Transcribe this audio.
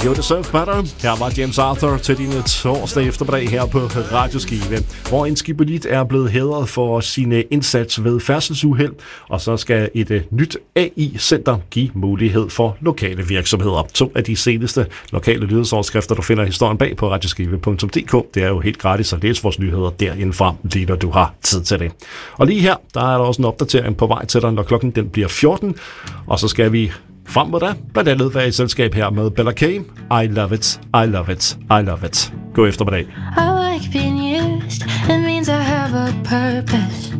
You Deserve Better. Her var James Arthur til dine torsdag eftermiddag her på Radio Skive, hvor en skibolit er blevet hædret for sin indsats ved færdselsuheld, og så skal et nyt AI-center give mulighed for lokale virksomheder. 2 af de seneste lokale nyhedsoverskrifter, du finder historien bag på radioskive.dk. Det er jo helt gratis at læse vores nyheder derindefra, lige når du har tid til det. Og lige her, der er der også en opdatering på vej til dig, når klokken den bliver 14, og så skal vi frem mod da, blandt andet være i selskab her med Bella K. I love it, I love it, I love it. God eftermiddag. I like being used, it means I have a purpose.